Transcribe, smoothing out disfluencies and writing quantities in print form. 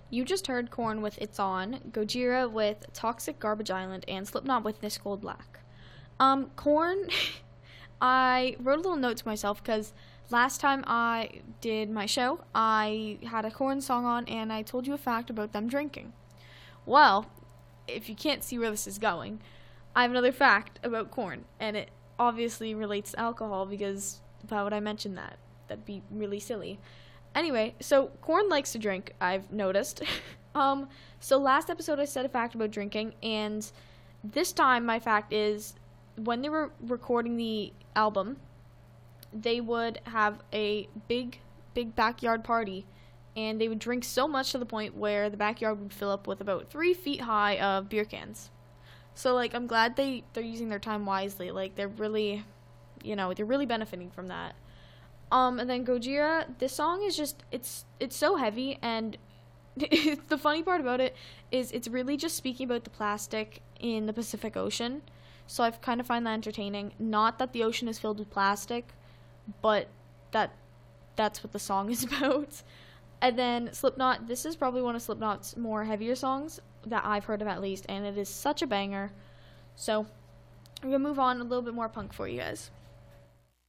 You just heard Korn with It's On, Gojira with Toxic Garbage Island, and Slipknot with This Cold Black. Korn, I wrote a little note to myself because last time I did my show, I had a Korn song on and I told you a fact about them drinking. Well, if you can't see where this is going, I have another fact about Korn, and it obviously relates to alcohol because why would I mention that? That'd be really silly. Anyway, so Korn likes to drink, I've noticed. So last episode I said a fact about drinking, and this time my fact is when they were recording the album, they would have a big backyard party, and they would drink so much to the point where the backyard would fill up with about 3 feet high of beer cans. So, like, I'm glad they're using their time wisely. Like, they're really, they're really benefiting from that. And then Gojira, this song is just, it's so heavy, and the funny part about it is it's really just speaking about the plastic in the Pacific Ocean. So I kind of find that entertaining. Not that the ocean is filled with plastic, but that's what the song is about. And then Slipknot, this is probably one of Slipknot's more heavier songs that I've heard of at least, and it is such a banger. So I'm going to move on a little bit more punk for you guys.